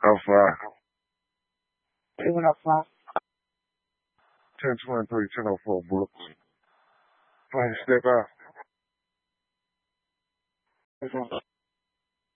How far? 205. 1023, 1004, Brooklyn. Plan to step out.